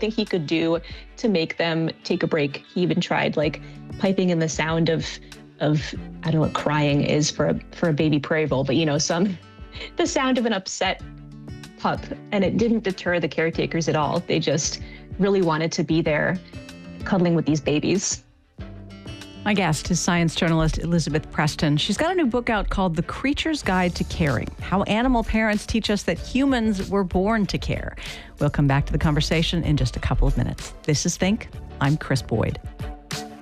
nothing he could do to make them take a break. He even tried like piping in the sound of I don't know what crying is for a baby prairie vole, but the sound of an upset pup, and it didn't deter the caretakers at all. They just really wanted to be there cuddling with these babies. My guest is science journalist Elizabeth Preston. She's got a new book out called The Creature's Guide to Caring: How Animal Parents Teach Us That Humans Were Born to Care. We'll come back to the conversation in just a couple of minutes. This is Think. I'm Chris Boyd.